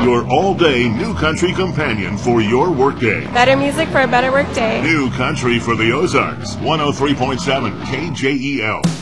your all-day new country companion for your workday. Better music for a better workday. New country for the Ozarks. 103.7 KJEL.